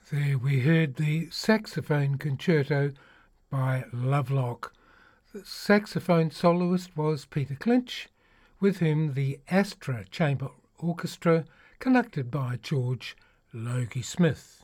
There we heard the saxophone concerto by Lovelock. The saxophone soloist was Peter Clinch, with whom the Astra Chamber Orchestra, conducted by George Logie Smith.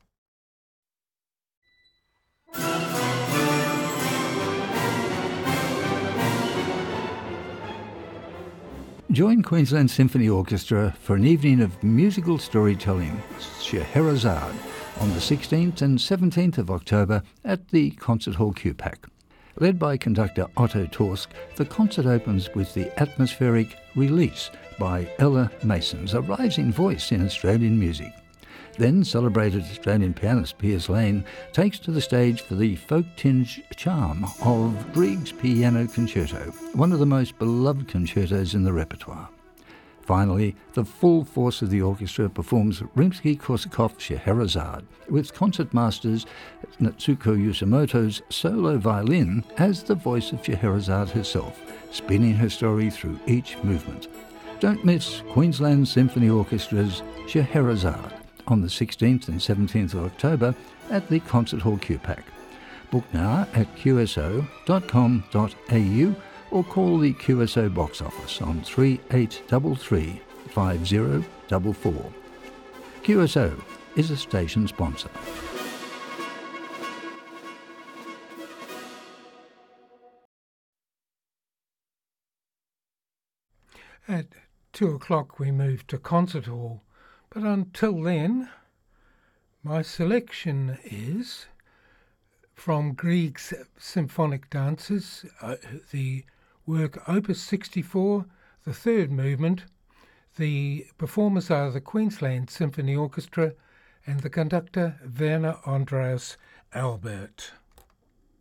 Join Queensland Symphony Orchestra for an evening of musical storytelling, Scheherazade, on the 16th and 17th of October at the Concert Hall QPAC. Led by conductor Otto Torsk, the concert opens with the atmospheric Release by Ella Masons, a rising voice in Australian music. Then celebrated Australian pianist Piers Lane takes to the stage for the folk-tinged charm of Grieg's Piano Concerto, one of the most beloved concertos in the repertoire. Finally, the full force of the orchestra performs Rimsky-Korsakov's Scheherazade, with concertmasters Natsuko Yoshimoto's solo violin as the voice of Scheherazade herself, spinning her story through each movement. Don't miss Queensland Symphony Orchestra's Scheherazade on the 16th and 17th of October at the Concert Hall QPAC. Book now at qso.com.au or call the QSO box office on 3833 5044. QSO is a station sponsor. At 2 o'clock we move to Concert Hall, but until then, my selection is from Grieg's Symphonic Dances, the work Opus 64, the third movement. The performers are the Queensland Symphony Orchestra and the conductor Werner Andreas Albert.